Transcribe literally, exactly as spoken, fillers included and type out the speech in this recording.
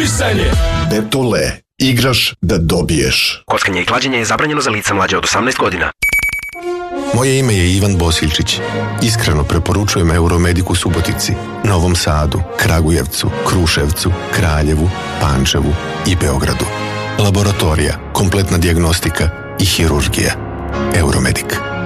Konkurisanje. Betole. Igraš da dobiješ. Kockanje i klađenje je zabranjeno za lica mlađe od osamnaest godina. Moje ime je Ivan Bosiljčić. Iskreno preporučujem Euromedik u Subotici, Novom Sadu, Kragujevcu, Kruševcu, Kraljevu, Pančevu i Beogradu. Laboratorija, kompletna dijagnostika i hirurgija. Euromedik.